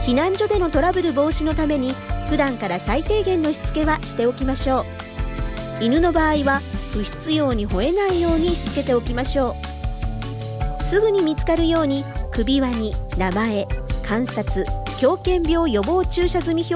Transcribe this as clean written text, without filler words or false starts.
避難所でのトラブル防止のために普段から最低限のしつけはしておきましょう。犬の場合は不必要に吠えないようにしつけておきましょう。すぐに見つかるように首輪に名前、観察、狂犬病予防注射済み表